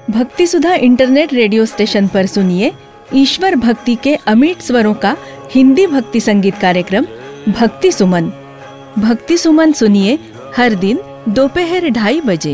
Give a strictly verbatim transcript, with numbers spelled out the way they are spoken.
भक्ति सुधा internet radio station पर सुनिए ईश्वर भक्ति के अमिट स्वरों का हिंदी भक्ति संगीत कार्यक्रम भक्ति सुमन। भक्ति सुमन सुनिए हर दिन दोपहर ढाई बजे।